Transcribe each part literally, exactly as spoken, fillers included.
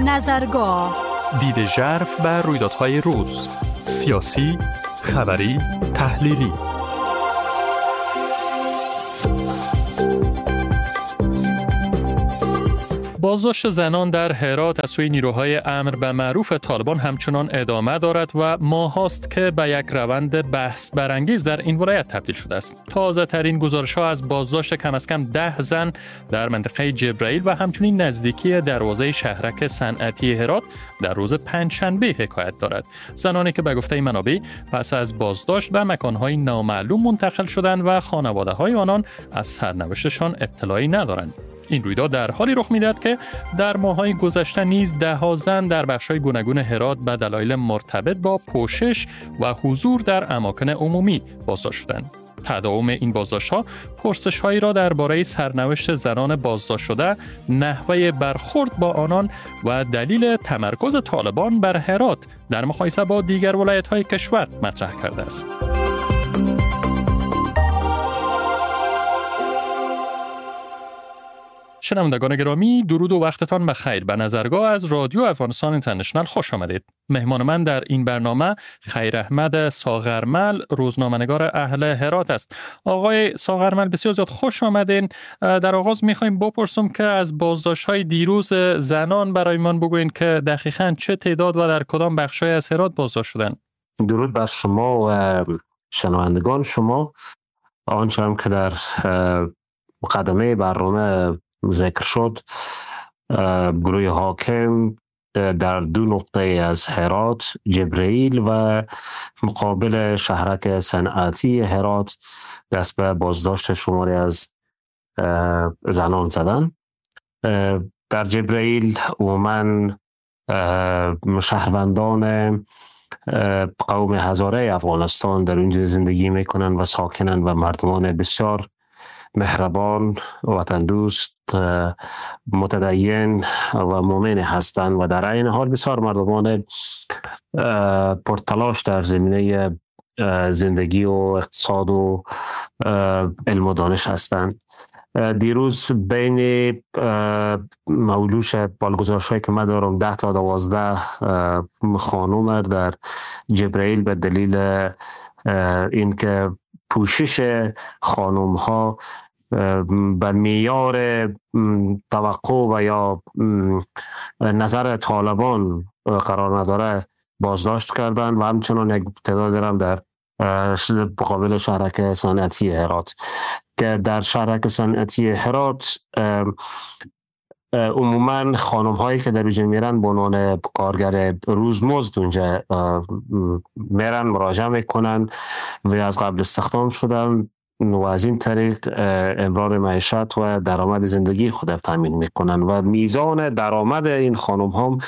نظرگاه، دید ژرف بر رویدادهای روز، سیاسی، خبری، تحلیلی. بازداشت زنان در هرات از سوی نیروهای امر به معروف طالبان همچنان ادامه دارد و ماهاست که به یک روند بحث برانگیز در این ولایت تبدیل شده است. تازه ترین گزارش‌ها از بازداشت کم از کم ده زن در منطقه جبرائیل و همچنین نزدیکی دروازه شهرک صنعتی هرات در روز پنجشنبه حکایت دارد. زنانی که به گفته منابع پس از بازداشت به مکان‌های نامعلوم منتقل شدند و خانواده‌های آنان از سرنوشتشان اطلاعی ندارند. این رویداد در حالی رخ می‌دهد که در ماه‌های گذشته نیز ده زن در بخش‌های گوناگون هرات به دلایل مرتبط با پوشش و حضور در اماکن عمومی بازداشت شدند. تداوم این بازداشت‌ها پرسش‌هایی را درباره سرنوشت زنان بازداشت شده، نحوه برخورد با آنان و دلیل تمرکز طالبان بر هرات در مقایسه با دیگر ولایت‌های کشور مطرح کرده است. شنوندگان گرامی، درود و وقتتان بخیر. به نظرگاه از رادیو افغانستان اینترنشنال خوش آمدید. مهمان من در این برنامه خیر احمد ساغرمل، روزنامه‌نگار اهل هرات است. آقای ساغرمل بسیار زیاد خوش آمدین. در آغاز می‌خوایم بپرسم که از بازداشت‌های دیروز زنان برای من بگوین که دقیقاً چه تعداد و در کدام بخش‌های از هرات بازداشت شدند. درود بر شما و شنوندگان شما. آنچه هم که در مقدمه برنامه ذکر شد، گروه حاکم در دو نقطه از هرات، جبرائیل و مقابل شهرک صنعتی هرات، دست به بازداشت شماری از زنان زدن. در جبرائیل عموماً شهروندان قوم هزاره افغانستان در اونجا زندگی میکنن و ساکنن و مردمان بسیار مهربان، وطن دوست، متدین و مؤمن هستند و در این حال بسیار مردمان پرتلاش در زمینه زندگی و اقتصاد و علم و دانش هستند. دیروز بین مولوش بالگزارش‌هایی که من دارم ده تا دوازده خانم در جبرائیل به دلیل اینکه پوشش خانم ها به معیار توقع و یا نظر طالبان قرار نداره بازداشت کردن و همچنان یک تعداد هم در مقابل شهرک صنعتی هرات که در شهرک صنعتی هرات عموما خانم هایی که در اونجا میرن به عنوان کارگر روزمزد اونجا میرن، مراجعه میکنن و از قبل استخدام شدن و از این طریق امرار معیشت و درآمد زندگی خود تامین میکنن و میزان درآمد این خانم هم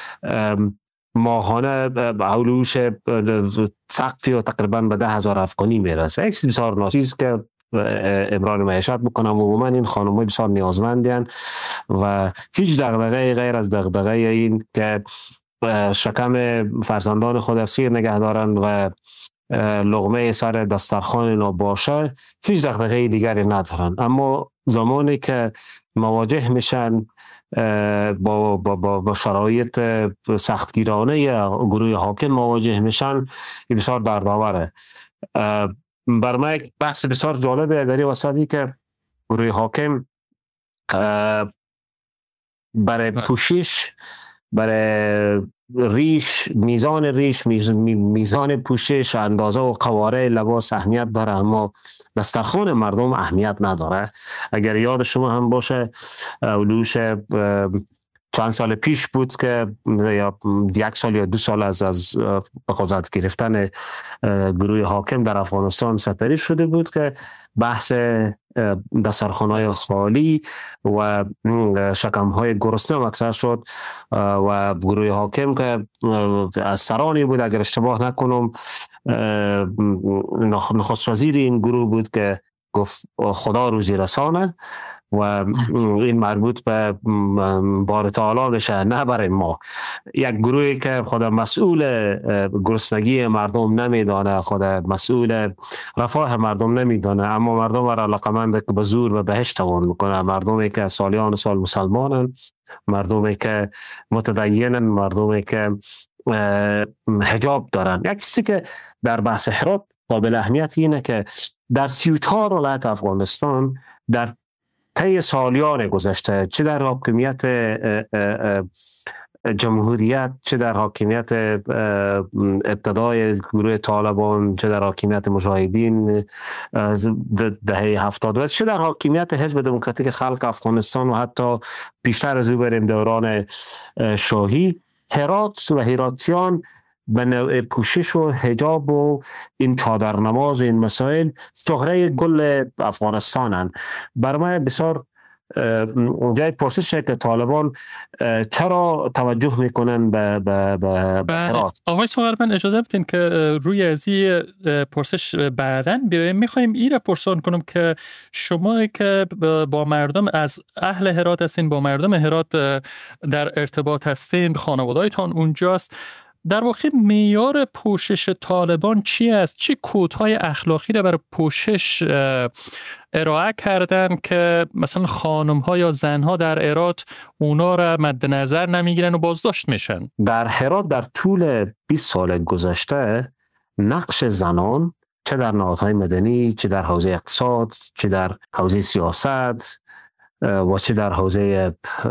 ماهانه حولوش سقفی و تقریبا به ده هزار افغانی میرسه. یک چیز بسیار ناچیز که امرار معیشت بکنم و عموما این خانم‌های بسیار نیازمندن و هیچ دغدغه غیر از دغدغه این که شکم فرزندان خود سیر نگه دارن و لقمه سر دسترخوان اینا باشه، هیچ دغدغه دیگری ندارن. اما زمانی که مواجه میشن با, با, با, با شرایط سختگیرانه گروه حاکم مواجه میشن، بسیار دردآوره. بر من یک بحث بسیار جالبه در این وسطی که گروه حاکم برای پوشش، برای ریش، میزان ریش، میزان پوشش، اندازه و قواره لباس اهمیت داره، اما دسترخوان مردم اهمیت نداره. اگر یاد شما هم باشه اولوش چند سال پیش بود که یا یک سال یا دو سال از از قدرت گرفتن گروه حاکم در افغانستان سپری شده بود که بحث دسترخوان‌های خالی و شکم‌های گرسنه مطرح شد و گروه حاکم که از سرانی بود، اگر اشتباه نکنم نخست وزیر این گروه بود که گفت خدا روزی رسانه و این مربوط به بار تعالی بشه، نه برای ما. یک گروهی که خود مسئول گرسنگی مردم نمیدانه، خود مسئول رفاه مردم نمیدانه، اما مردم را علاقمند که به زور و بهشت توان میکنه. مردمی که سالیان سال مسلمانن مردمی که متدینن، مردمی که حجاب دارن. یک چیزی که در بحث هرات قابل اهمیت اینه که در سی و چهار ولایت افغانستان در طی سالیان گذشته، چه در حاکمیت جمهوریت، چه در حاکمیت ابتدای گروه طالبان، چه در حاکمیت مجاهدین دهه هفتاد و چه در حاکمیت حزب دموکراتیک خلق افغانستان و حتی بیشتر از او بریم دوران شاهی، هرات و هراتیان به نوع پوشش و حجاب و این چادر نماز و این مسائل چهره گل افغانستانن. برای من بسیار اونجای پرسش که طالبان چرا توجه میکنن به به به هرات. آقای ساغرمند اجازه بدین که روی از این پرسش بعداً بیایم. میخوایم این را پرسان کنم که شما که با مردم از اهل هرات هستین، با مردم هرات در ارتباط هستین، خانواده‌تان اونجاست، در واقع معیار پوشش طالبان چی است؟ چه کودهای اخلاقی را برای پوشش ارائه کردن که مثلا خانم‌ها یا زن‌ها در هرات اونا را مد نظر نمیگیرن و بازداشت میشن؟ در هرات در طول بیست سال گذشته نقش زنان چه در نهادهای مدنی، چه در حوزه اقتصاد، چه در حوزه سیاست و چه در حوزه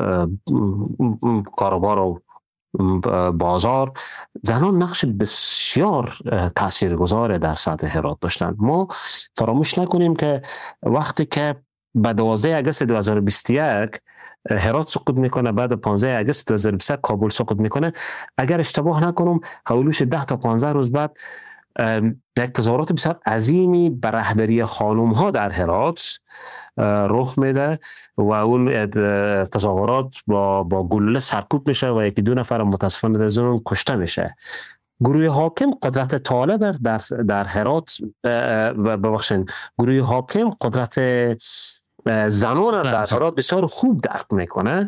کاروبار و بازار، زنان نقش بسیار تاثیرگذار در سطح هرات داشتند. ما فراموش نکنیم که وقتی که به دوازده آگوست دو هزار و بیست و یک هرات سقوط میکنه، بعد پانزده آگوست دو هزار و بیست و یک کابل سقوط میکنه، اگر اشتباه نکنم حدود ده تا پانزده روز بعد یک تظاهرات بسیار عظیمی به رهبری خانم ها در هرات رخ میده و اون تظاهرات با با گلوله سرکوب میشه و یکی دو نفر متاسفانه از اون کشته میشه. گروه حاکم قدرت طالب در در هرات ببخشید گروه حاکم قدرت زنان در هرات بسیار خوب درک میکنه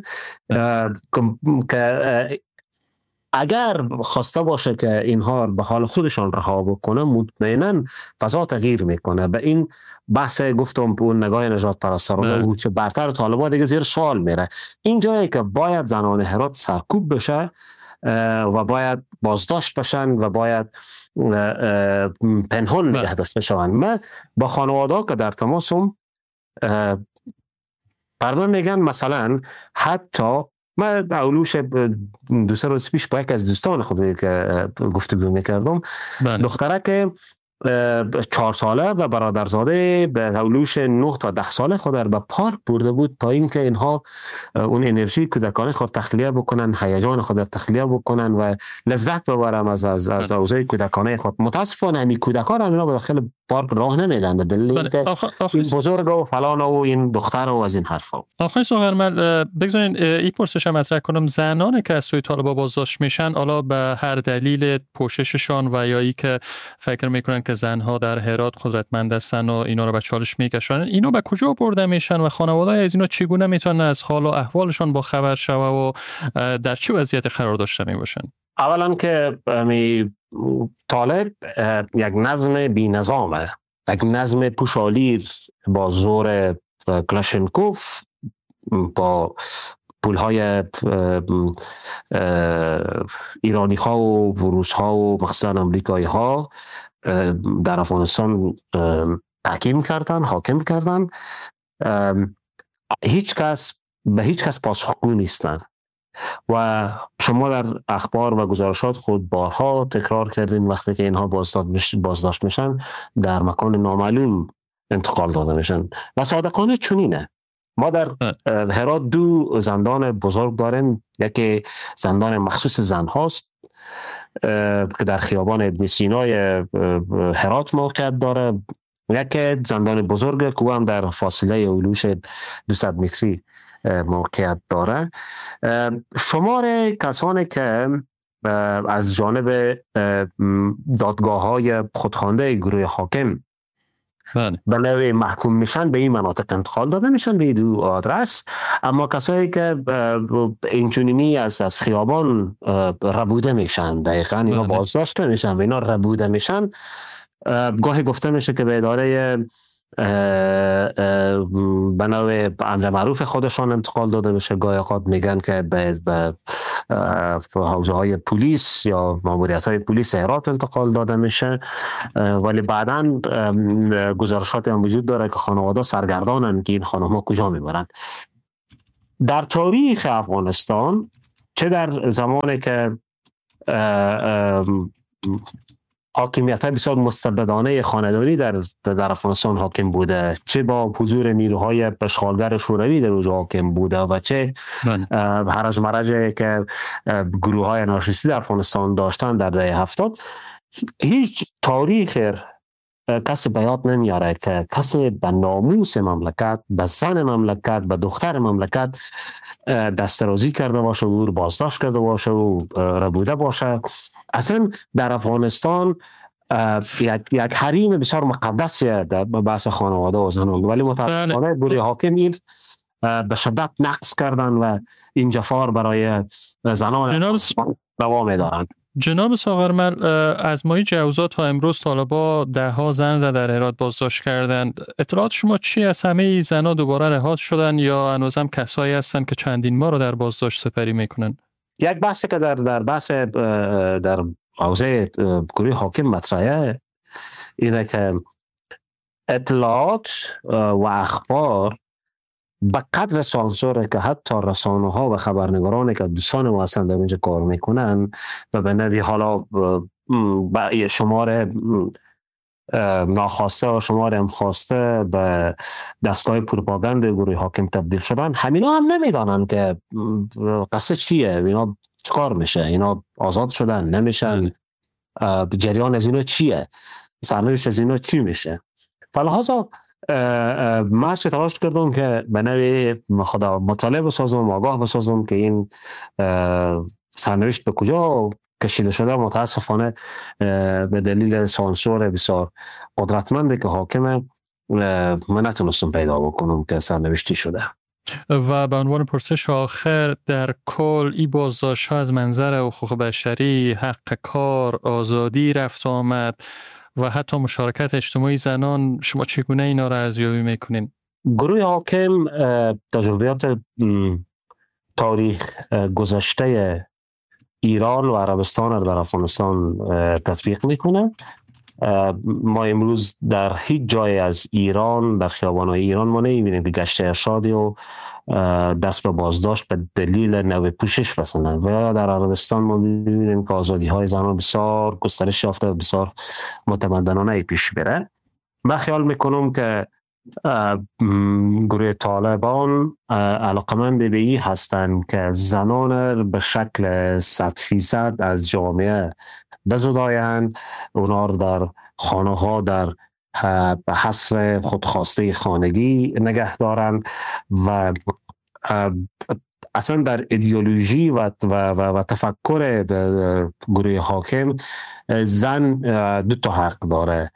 که اگر خواسته باشه که اینها به حال خودشان رها بکنه، مطمئنا فضا تغییر میکنه. به این بحث گفتم اون نگاه نجات پرستارانه بود که برتر طالبان دیگه زیر سوال میره. این جایی که باید زنان هرات سرکوب بشه و باید بازداشت بشن و باید پنهان نگه داشته شوند. من با خانواده که در تماسم پردان میگن مثلا حتی من اولوش دو سه روز پیش با یک از دوستان خود که گفتگو میکردم، دختره که چهار ساله و برادرزاده به اولوش نه تا ده ساله خود در به پارک برده بود تا اینکه اینها اون انرژی کودکانه خود تخلیه بکنن، هیجان خود تخلیه بکنن و لذت ببرن از از از حوزه کودکانه خود. متاسفانه همین کودکان اینا به داخل پارک راه نمیدن به دلیل اینکه این بزرگ و فلان و این دختر و از این حرفا. آخه ساغرمند بگذارین این پرسش مطرح کنم. زنانی که از سوی طالبان بازداشت میشن، حالا به هر دلیل پوشششان و یا ای که فکر میکنن که زنها در هرات قدرتمند هستن و اینا رو به چالش میکشن، اینا به کجا برده میشن و خانواده‌های از اینا چگونه میتونن از حال و احوالشان با خبر شوه و در چه وضعیت قرار داشته میباشن؟ اولا که می طالب یک نظم بی نظامه، یک نظم پوشالیر با زور کلاشنکوف، با پولهای ایرانی ها و روس ها و مخصوصا امریکایی ها در افغانستان تحکیم کردن، حاکم کردن. هیچ کس به هیچ کس پاسخگو نیستن و شما در اخبار و گزارشات خود بارها تکرار کردین وقتی که اینها بازداشت میشن در مکان نامعلوم انتقال داده میشن و صادقانه چنینه. ما در هرات دو زندان بزرگ داریم، یکی زندان مخصوص زن هاست که در خیابان ابن سینای هرات موقعیت داره، یکی زندان بزرگ که هم در فاصله اولوش دویست متری موقعیت داره. شمار کسانی که از جانب دادگاه های خودخوانده گروه حاکم به نوع محکوم میشن به این مناطق انتقال داده میشن به دو آدرس، اما کسایی که اینچنینی از از خیابان ربوده میشن، دقیقاً اینا بازداشت میشن و اینا ربوده میشن، گاهی گفته میشه که به اداره به نوع امر معروف خودشان انتقال داده بشه. گاهی اوقات میگن که به, به حوزه های پلیس یا ماموریت های پلیس هرات انتقال داده میشه، ولی بعداً گزارشات هم وجود داره که خانواده سرگردانن که این خانم ها کجا میبرن. در تاریخ افغانستان، چه در زمانی که حاکمیت های بسیار مستبدانه خاندانی در در افغانستان حاکم بوده، چه با حضور نیروهای اشغالگر شوروی در اونجا حاکم بوده و چه هرج مرجی که گروه های انارشیستی در افغانستان داشتن در دهه هفتاد، هیچ تاریخ کسی به یاد نمیاره که کسی به ناموس مملکت، به زن مملکت، به دختر مملکت دسترازی کرده باشه و او رو بازداشت کرده باشه و ربوده باشه. اصلا در افغانستان یک, یک حریم بسیار مقدسیه در بحث خانواده و زنان، ولی متاسفانه گروه حاکم این به شدت نقص کردن و این جفار برای زنان دوام دارند. جناب ساغرمل، از ماه جوزا تا امروز طالبا ده ها زن را در هرات بازداشت کردند. اطلاعات شما چی از همه زنها دوباره رها شدن یا هنوزم کسایی هستند که چندین ماه را در بازداشت سپری میکنن؟ یک بحثی که در در بحث در حوزه گروه حاکم مطرحه اینه که اطلاعات و اخبار به قدر سانسوره که حتی رسانه ها و خبرنگارانی که دوستان ما هستند در اونجا کار میکنن و به نوی حالا با شمار ناخواسته و شمار هم خواسته به دستگاه پروپاگاند گروه حاکم تبدیل شدن، همینا هم نمیدانن که قصه چیه، اینا چکار میشه، اینا آزاد شدن نمیشن، جریان از اینا چیه، سرنوشت از اینا چی میشه. فلحاظا من چه تلاش کردم که به نوعی خدا مطالعه بسازم، آگاه بسازم که این سرنوشت به کجا کشیده شده. متاسفانه به دلیل سانسور بسیار قدرتمندی که حاکمه من نتونستم پیدا بکنم که سرنوشتی شده. و به عنوان پرسش آخر، در کل این بازداشت ها از منظر حقوق بشری، حق کار، آزادی رفت آمد و حتی مشارکت اجتماعی زنان، شما چگونه اینا را ارزیابی میکنین؟ گروه حاکم تجربیات تاریخ گذشته ایران و عربستان را در افغانستان تطبیق میکنه. ما امروز در هیچ جای از ایران، در خیابان‌های ایران ما نمی‌بینیم که گشت ارشادی و دست به بازداشت به دلیل نوع پوشش بسنن، و در عربستان ما می‌بینیم که آزادی‌های زنان بسیار گسترش یافته و بسیار متمدنانه پیش بره. من خیال میکنم که گروه طالبان علاقمند به این هستند که زنان به شکل صد فیصد از جامعه بزدایند، اونا رو در خانه ها در حصر خودخواسته خانگی نگه دارن و اصلا در ایدئولوژی و, و, و, و تفکر گروه حاکم زن دو تا حق داره.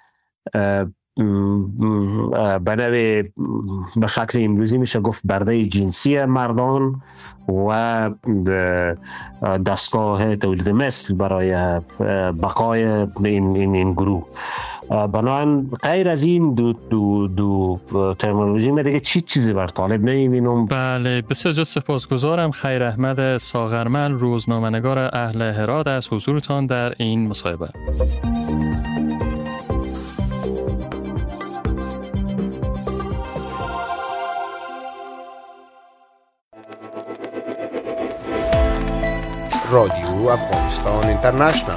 به نوع به شکل امروزی میشه گفت برده جنسی مردان و دستگاه تولید مثل برای بقای این, این, این گروه. بنابراین غیر از این دو, دو, دو ترمینولوژی من دیگه چی چیزی بر طالب نمیبینم. بله، بسیار جز سپاسگزارم. خیر احمد ساغرمل، روزنامه‌نگار اهل هرات، از حضورتان در این مصاحبه. رادیو افغانستان اینترنشنال.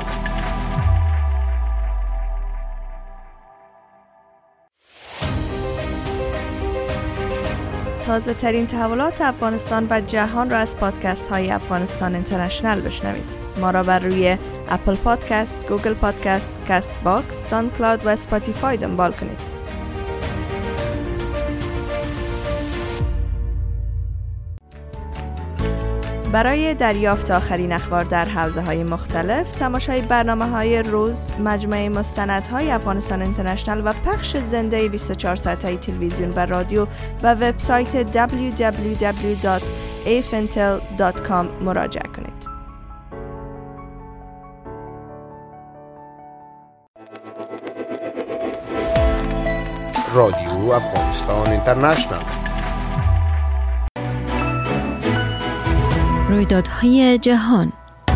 تازه ترین تحولات افغانستان و جهان را از پادکست های افغانستان اینترنشنال بشنوید. ما را بر روی اپل پادکست، گوگل پادکست، کست باکس، ساوند کلاود و اسپاتیفای دنبال کنید. برای دریافت آخرین اخبار در حوزه‌های مختلف، تماشای برنامه‌های روز، مجموعه مستندهای افغانستان اینترنشنال و پخش زنده بیست و چهار ساعته تلویزیون و رادیو و وبسایت دبلیو دبلیو دبلیو دات ای اف انتل دات کام مراجعه کنید. رادیو افغانستان اینترنشنال. رویدادهای جهان.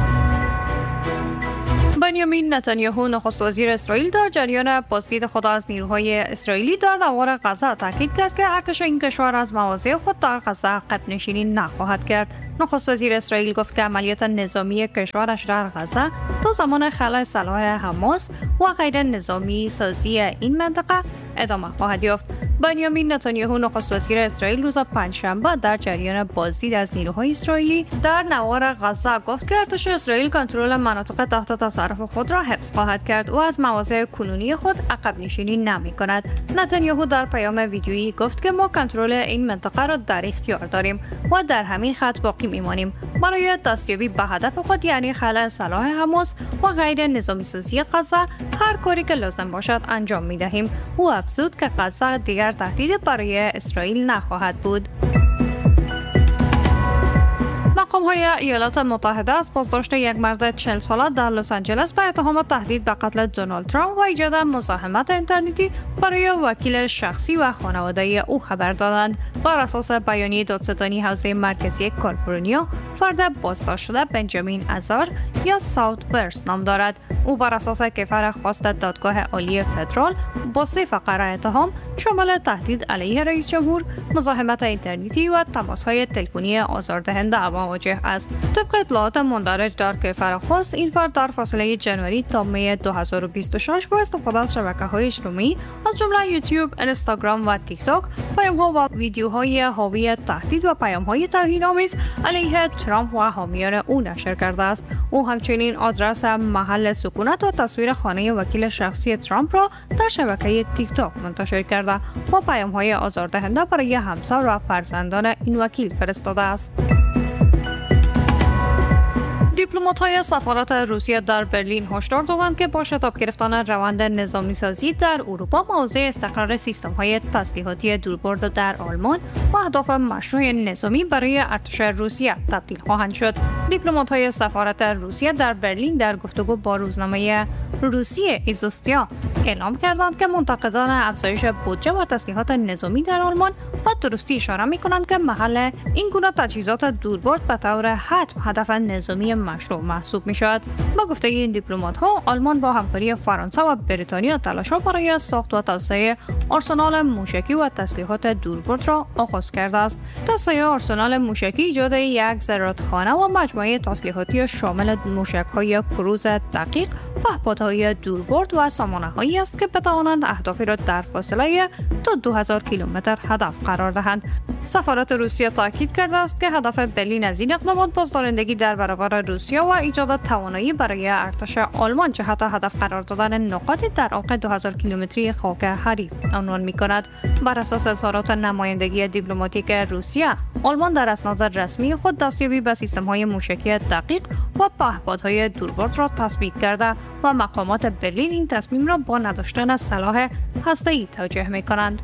بنیامین نتانیاهو نخست وزیر اسرائیل در جریان بازدید خود از نیروهای اسرائیلی در نوار غزه تاکید کرد که ارتش این کشور از مواضع خود در غزه عقب نشینی نخواهد کرد. نخست وزیر اسرائیل گفت که عملیات نظامی کشورش در غزه تا زمان خلع سلاح حماس و غیر نظامی سازی این منطقه ادامه خواهد یافت. بنیامین نتانیاهو نخست وزیر اسرائیل روز پنجشنبه در جریان بازدید از نیروهای اسرائیلی در نوار غزه گفت که ارتش اسرائیل کنترل مناطق تحت تصرف خود را حفظ خواهد کرد و از مواضع کنونی خود عقب نشینی نمی کند. نتانیاهو در پیام ویدیویی گفت که ما کنترل این منطقه را در اختیار داریم و در همین خط باقی میمانیم. برای دستیابی به هدف خود یعنی خلع سلاح حماس و غیر نظامی سازی غزه هر کاری که لازم باشد انجام می دهیم. او افزود که غزه دیگر تهدید برای اسرائیل نخواهد بود. مقام‌های ایالات متحده از بازداشت یک مرد چهل ساله در لس آنجلس به اتهام تهدید به قتل دونالد ترامپ و ایجاد مزاحمت اینترنتی برای وکیل شخصی و خانواده او خبر دادند. بر اساس بیانیه دادستانی حوزه مرکزی کالیفرنیا، فرد بازداشت شده بنجامین ازار یا ساوت ورس نام دارد. او بر اساس کیفر خواست دادگاه عالی فدرال با سه فقره اتهام شامل تهدید علیه رئیس جمهور، مزاحمت اینترنتی و تماس‌های تلفنی آزاردهنده مواجه است. طبق اطلاعات مندرج در کیفر خواست، این فرد در فاصله جنوری تا می دو هزار و بیست و شش با استفاده از شبکه‌های اجتماعی از جمله یوتیوب، اینستاگرام و تیک تاک پیام‌ها و ویدیوهای حاوی تهدید و پیام‌های توهین‌آمیز علیه ترامپ و حامیان او نشر کرده است. او همچنین آدرس محل سکونت و تصویر خانه وکیل شخصی ترامپ را در شبکه تیک تاک منتشر کرده و پیام‌های آزاردهنده برای همسر و فرزندان این وکیل فرستاده است. دیپلمات‌های سفارت روسیه در برلین هشدار دادند که با شتاب گرفتن روند نظامی سازی در اروپا موضوع استقرار سیستم‌های تسلیحاتی دوربرد در آلمان و اهداف مشروع نظامی برای ارتش روسیه تبدیل خواهند شد. دیپلمات‌های سفارت روسیه در برلین در گفتگو با روزنامه روسیه ایزوستیا اعلام کردند که منتقدان افزایش بودجه و تسلیحات نظامی در آلمان با درستی اشاره می‌کنند که محل این گونه تجهیزات دوربرد به طور حتم هدف نظامی مشروع محسوب می شود. با گفته این دیپلمات ها، آلمان با همکاری فرانسه و بریتانیا تلاش ها برای ساخت و توسعه آرسنال موشکی و تسلیحات دوربرد را آغاز کرده است. توسعه آرسنال موشکی ایجاد یک زرادخانه و مجموعه تسلیحاتی شامل موشک های کروز دقیق، پهپادهای دوربرد و سامانه‌هایی است که بتوانند اهدافی را در فاصله تا دو هزار کیلومتر هدف قرار دهند. سفارت روسیه تاکید کرده است که هدف برلین از این اقدامات بازدارندگی در برابر روسیه و ایجاد توانایی برای ارتش آلمان جهت هدف قرار دادن نقاطی در عمق دو هزار کیلومتری خاک حریف عنوان می‌کند. بر اساس اظهارات نمایندگی دیپلماتیک روسیه، آلمان در اسناد رسمی خود دستیابی به سیستم‌های موشکی دقیق و پهپادهای دوربرد را تثبیت کرده و مقامات برلین این تصمیم را با نداشتن سلاح هسته‌ای توجیه می‌کنند.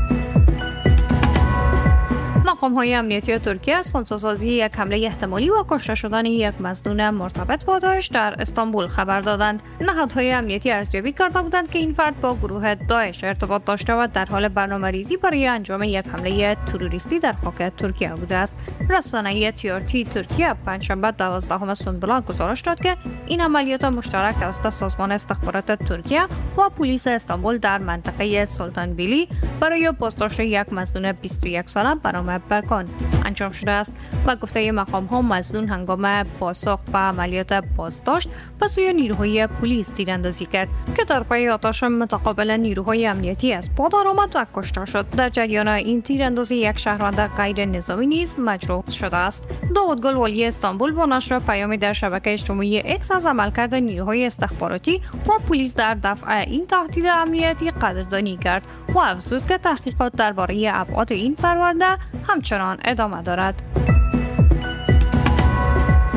مقام‌های امنیتی ترکیه از خنثی‌سازی یک حمله احتمالی و کشته شدن یک مظنون مرتبط با داعش در استانبول خبر دادند. نهادهای امنیتی ارزیابی کرده بودند که این فرد با گروه داعش ارتباط داشته و در حال برنامه‌ریزی برای انجام یک حمله تروریستی در خاک ترکیه بوده است. رسانه تی آر تی ترکیه پنجشنبه دوازدهم سنبل گزارش داد که این عملیات مشترک توسط سازمان استخبارات ترکیه و پلیس استانبول در منطقه سلطان بیلی برای بازداشت یک مظنون بیست و یک ساله برنامه برکان انجام شده است. و گفته مقام ها مظنون هنگام پاسخ به عملیات بازداشت به سوی نیروهای پلیس تیراندازی کرد که در پی آتش متقابل نیروهای امنیتی از پا درآمد و کشته شد. در جریان این تیراندازی یک شهروند غیر نظامی نیز مجروح شده است. داوود گل والی استانبول با نشر پیامی در شبکه اجتماعی اکس از عملکرد نیروهای استخباراتی و پلیس در دفع این تهدید امنیتی قدردانی کرد و افزود که تحقیقات درباره ابعاد این پرونده همچنان ادامه دارد.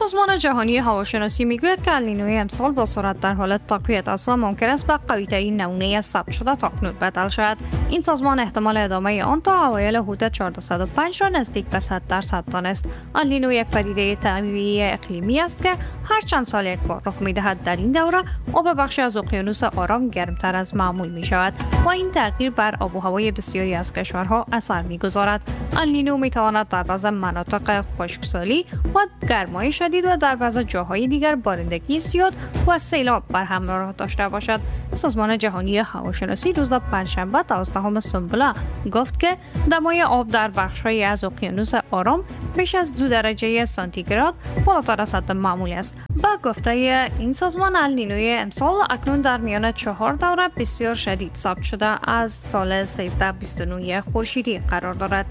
سازمان جهانی هواشناسی میگوید که النینوی امسال با سرعت در حال تقویت است و ممکن است به قوی‌ترین نمونه ثبت شده تاکنون بدل شود. این سازمان احتمال ادامه آن تا اوایل حدود چهارصد و پنج را نزدیک به صد درصد دانست. النینو یک پدیده طبیعی اقلیمی است که هر چند سال یک بار رخ می‌دهد. در این دوره آب بخشی از اقیانوس آرام گرمتر از معمول می‌شود و این تغییر بر آب و هوای بسیاری از کشورها اثر می‌گذارد. النینو می‌تواند در بعضی مناطق خشکسالی و گرمای شدید و در بعضی جاهای دیگر بارندگی زیاد و سیلاب بر همراه داشته باشد. سازمان جهانی هواشناسی روز پنجشنبه دوازدهم سنبله گفت که دمای آب در بخش‌هایی از اقیانوس آرام بیش از دو درجه سانتیگراد بالاتر از حد معمول است. با گفته این سازمان النینوی امسال اکنون در میان چهار دوره بسیار شدید ثبت شده از سال سیزده بیست و نه خورشیدی قرار دارد.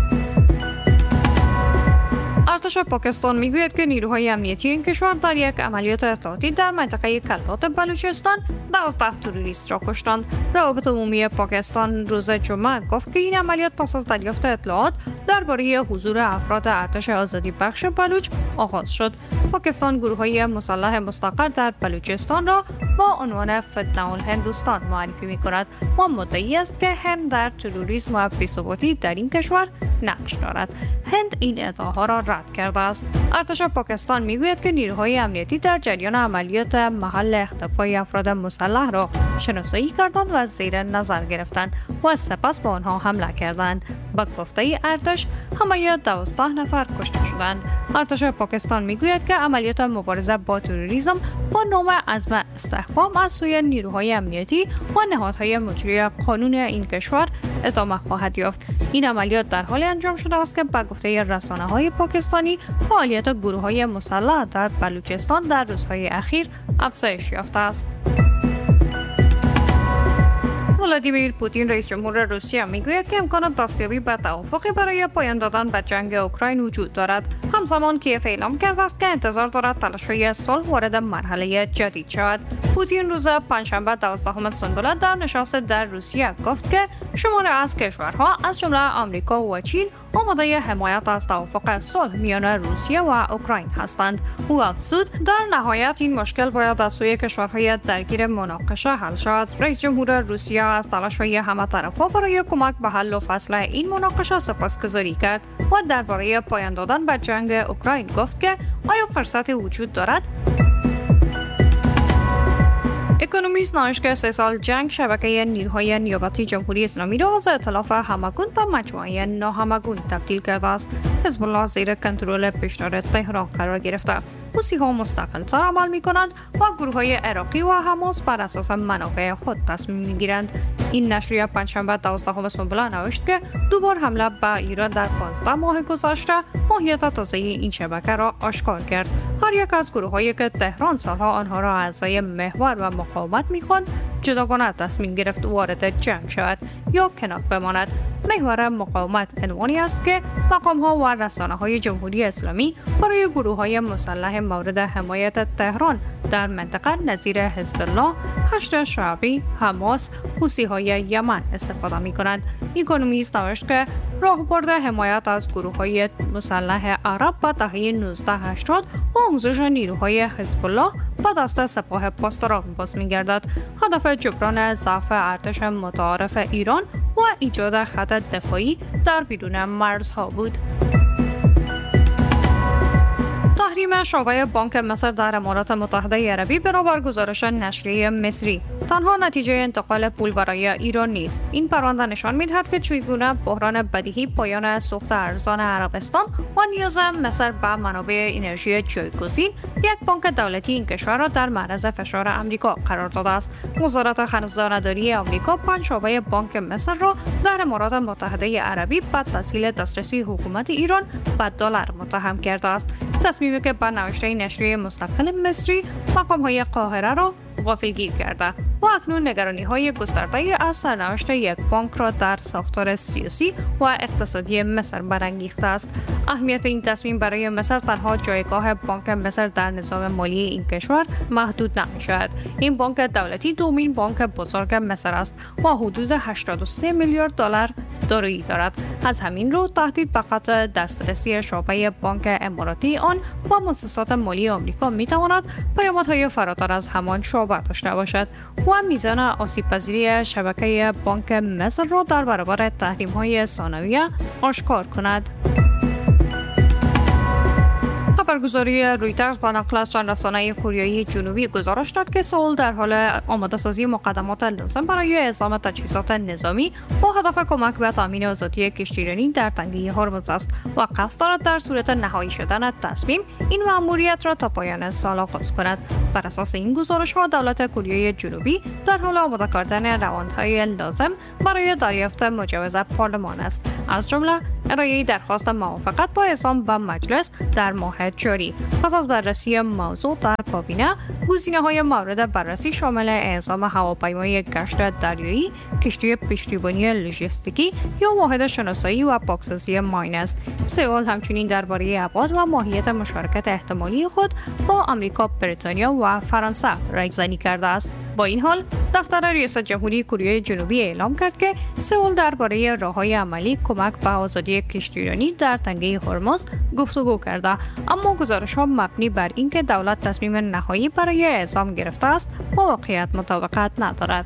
ارتش پاکستان میگوید که نیروهای امنیتی این کشور در یک عملیات ارتباطی در منطقه کلات بلوچستان دوازده تروریست را کشتند. روابط عمومی پاکستان روز جمعه گفت که این عملیات پس از دریافت اطلاعات درباره حضور افراد ارتش آزادی بخش بلوچ آغاز شد. پاکستان گروه‌های مسلح مستقر در بلوچستان را با عنوان فتنه الهندوستان معرفی می‌کند و مدعی است که هند در تروریسم و بی‌ثباتی در این کشور نقش دارد. هند این ادعاها را رد کرده است. ارتش پاکستان میگوید که نیروهای امنیتی در جریان عملیات محل اختفای افراد مسلح را شناسایی کردند و زیر نظر گرفتند و سپس به آنها حمله کردند. با گفته ارتش همه دوازده نفر کشته شدند. ارتش پاکستان میگوید که عملیات مبارزه با تروریسم با نام عزم استحکام از سوی نیروهای امنیتی و نهادهای مجری قانون این کشور ادامه خواهد یافت. این عملیات در حال انجام شده است که با گفته رسانه‌های پاکستانی فعالیت گروه‌های مسلح در بلوچستان در روزهای اخیر افزایش یافته است. ولادیمیر پوتین رئیس جمهور روسیه میگوید که امکان دستیابی به توافقی برای پایان دادن به جنگ اوکراین وجود دارد. همزمان کیف اعلام کرده است که انتظار دارد تلاش‌های صلح وارد مرحله جدید شود. پوتین روز پنجشنبه دوازدهم سنبله در نشست در روسیه گفت که شماری از کشورها از جمله آمریکا و چین آماده حمایت از توافق صلح میان روسیه و اوکراین هستند. او افزود در نهایت این مشکل باید از سوی کشورهای درگیر مناقشه حل شود. رئیس جمهور روسیه از تلاش‌های همه طرف‌ها برای کمک به حل و فصل این مناقشه سپاسگزاری کرد و درباره پایان دادن به جنگ اوکراین گفت که آیا فرصتی وجود دارد؟ اکونومیست نوشت که سه سال جنگ شبکه نیروهای نیابتی جمهوری اسلامی را از ائتلاف همگون به مجموعه ناهمگون تبدیل کرده است. حزب الله زیر کنترل پیشدار تهران قرار گرفته. حوثی‌ها مستقل‌تر عمل می‌کنند و گروه‌های عراقی و حماس بر اساس منافع خود تصمیم می‌گیرند. این نشریه پنجشنبه دوازدهم سنبله نوشت که دوبار حمله به ایران در پانزده ماه گذشته ماهیت تازه این شبکه را آشکار کرد. هر یک از گروه‌هایی که تهران سالها آنها را اعضای محور و مقاومت می‌خواند جداگانه تصمیم گرفت وارد جنگ شود یا کنار بماند. محور مقاومت عنوانی است که مقام‌ها و رسانه‌های جمهوری اسلامی برای گروه‌های مسلح مورد حمایت تهران در منطقه نظیر حزب الله، هشت شعبی، حماس، حوثی‌های یمن استفاده می‌کنند. اکونومیست نوشت که راهبرد حمایت از گروه‌های مسلح عرب به دهه نوزده هشتاد و آموزش نیروهای حزب الله به دست سپاه پاسداران باز می‌گردد. هدف جبران ضعف ارتش متعارف ایران و ایجاد خط دفاعی در بیرون مرزها بود. تحریم شعبه بانک مصر در امارات متحده عربی بنابر گزارش نشریه مصری تنها نتیجه انتقال پول برای ایران نیست. این پرونده نشان می‌دهد که چگونه بحران بدیهی پایان سوخت ارزان عربستان و نیاز مصر به منابع انرژی جایگزین یک بانک دولتی این کشور را در معرض فشار آمریکا قرار داده است. وزارت خزانه‌داری آمریکا پنج شعبه بانک مصر را در امارات متحده عربی به تسهیل دسترسی حکومت ایران به دلار متهم کرده است. تصمیمی که بر نوشته نشریه مستقل مصری مقام‌های قاهره را غافلگیر کرده و اکنون نگرانی‌های گسترده از سرنوشت یک بانک را در ساختار سیاسی و اقتصادی مصر برانگیخته است. اهمیت این تصمیم برای مصر تنها جایگاه بانک مصر در نظام مالی این کشور محدود نمی‌شود. این بانک دولتی دومین بانک بزرگ مصر است و حدود هشتاد و سه میلیارد دلار دارایی دارد. از همین رو تهدید به قطع دسترسی شعبه بانک اماراتی آن با مؤسسات مالی آمریکا میتواند پیامدهای فراتر از همان شعبه داشته باشد و میزان آسیب‌پذیری شبکه بانک مصر را در برابر تحریم‌های ثانویه آشکار کند. خبرگزاری رویترز با نقل از چند رسانه کوریایی جنوبی گزارش داد که سئول در حال آماده سازی مقدمات لازم برای اعزام تجهیزات نظامی با هدف کمک به تامین آزادی کشتیرانی در تنگه هرمز است و قصد دارد در صورت نهایی شدن تصمیم این مأموریت را تا پایان سال آغاز کند. بر اساس این گزارش ها دولت کره جنوبی در حال آماده کردن روندهای لازم برای دریافت مجوز پارلمان است، از جمله ارائه درخواست موافقت با اعزام به مجلس در ماه جاری. پس از بررسی موضوع در کابینه، گزینه‌های مورد بررسی شامل اعزام هواپیمای گشت دریایی، کشتی پشتیبانی لوجستیکی یا واحد شناسایی و پاکسازی ماین است. سئول همچنین درباره ابعاد و ماهیت مشارکت احتمالی خود با آمریکا، بریتانیا و فرانسه رایزنی کرده است. با این حال، دفتر ریاست جمهوری کره جنوبی اعلام کرد که سئول درباره راه‌های عملی کمک به آزادی کشتیرانی در تنگه هرمز گفتگو کرده، اما گزارش‌ها مبنی بر اینکه دولت تصمیم نهایی برای اعزام گرفته است با واقعیت مطابقت ندارد.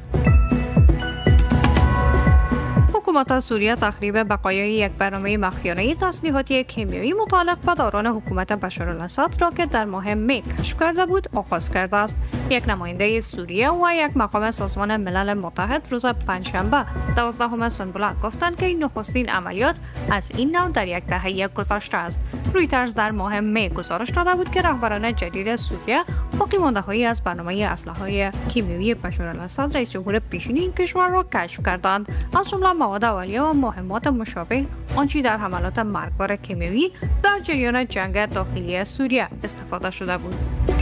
حکومت سوریه تخریب بقایای یک برنامه مخفیانه تسلیحاتی کیمیایی متعلق به دوران حکومت بشارالاسد را که در ماه می کشف کرده بود آغاز کرده است. یک نماینده سوریه و یک مقام سازمان ملل متحد روز پنجشنبه دوازدهم سنبله گفتند که این نخستین عملیات از این نوع در یک دهه گذشته است. رویترز در ماه می گزارش داده بود که رهبران جدید سوریه باقی مانده‌هایی از برنامه اسلحه‌های کیمیایی بشارالاسد رئیس جمهور پیشین این کشور را کشف کردند، از جمله مواد اولیه و مهمات مشابه آنچه در حملات مرگبار کیمیایی در جریان جنگ داخلی سوریه استفاده شده بود.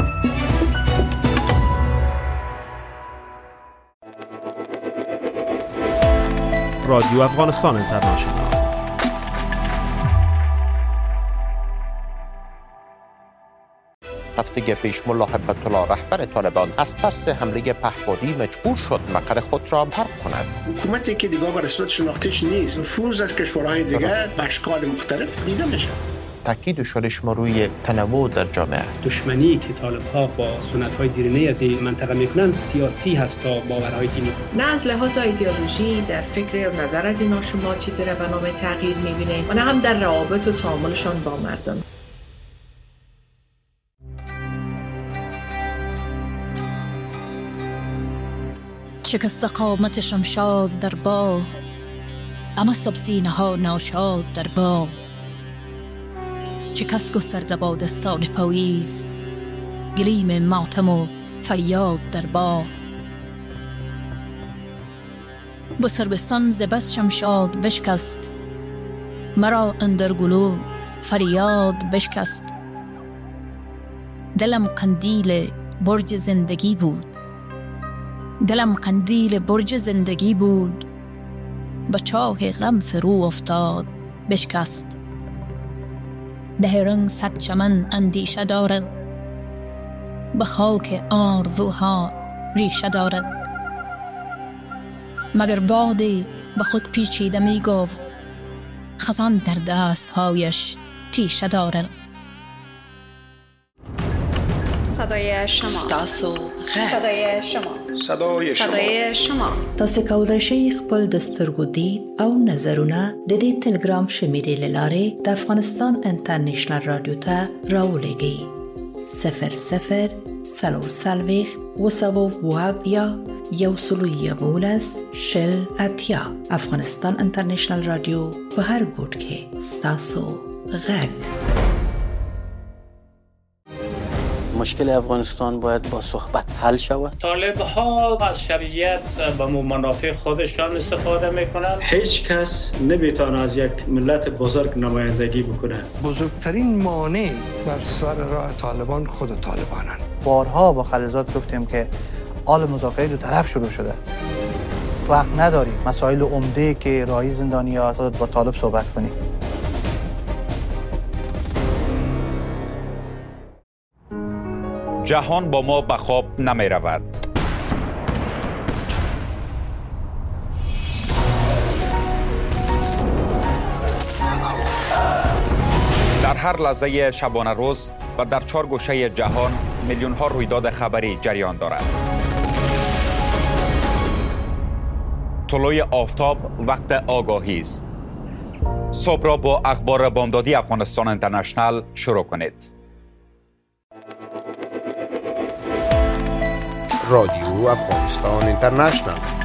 رادیو افغانستان اینترنشنال. هفته پیش ملا هیبت الله رهبر طالبان از ترس حمله پهپادی مجبور شد مقر خود را ترک کند. حکومتی که دیگه به رسمیت شناختیش نیست، نفوذ از کشورهای دیگه به اشکال مختلف دیده میشه. تاکید شده شما روی تنوع در جامعه. دشمنی که طالب‌ها با سنت‌های دیرینه از این منطقه میکنند سیاسی هست تا باورهای دینی. نه از لحاظ ایدئولوژی در فکر و نظر از اینا شما چیزی را به نام تغییر میبینید و نه هم در روابط و تعاملشان با مردم. شکست قامت شمشاد در باه، اما سبسینه ها ناشاد در بام. شکست گسترده با دستان پاییز، گلیم ماتم و فیاد در باه. بسر بستان زبست شمشاد بشکست، مرا اندر گلو فریاد بشکست. دلم قندیل برج زندگی بود، دلم قندیل برج زندگی بود، به چاه غم فرو افتاد بشکست. به رنگ صد چمن اندیشه دارد، به خاک آرزوها ریشه دارد. مگر بادی به خود پیچیده می گفت، خزان در دستهایش تیشه دارد. صدای شما صدای شما صدای شما تاسو کولای شئ خپل د سترګو دید او نظرونه د دې ټلګرام شمیرې لاره د افغانستان انټرنیشنل رادیو ته راولېږئ. صفر صفر څلور څلوېښت اوه سوه اوه اویا یو سلو یولس شل اتیا. افغانستان انټرنیشنل رادیو په هر ګوټ کې ستاسو غږ. مشکل افغانستان باید با صحبت حل شود. طالب ها از شرعیت به منافع خودشان استفاده میکنند. هیچ کس نمیتونه از یک ملت بزرگ نمایندگی بکنه. بزرگترین مانع بر سر راه طالبان خود طالبانن. بارها با خلیزات گفتیم که آل مذاکره دو طرف شروع شده. تو حق نداری مسائل عمده که راهی زندانی‌ها با طالب صحبت کنی. جهان با ما به خواب نمی رود. در هر لحظه شبانه روز و در چهار گوشه جهان میلیون ها رویداد خبری جریان دارد. طلوع آفتاب وقت آگاهی است. صبح را با اخبار بامدادی افغانستان اینترنشنال شروع کنید. رادیو افغانستان اینترنشنال